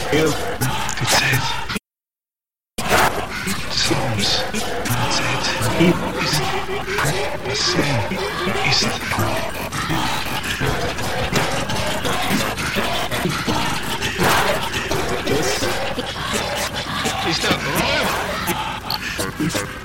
Die Zeit des Raums, die Zeit ist, was sein ist. Das ist der Raum.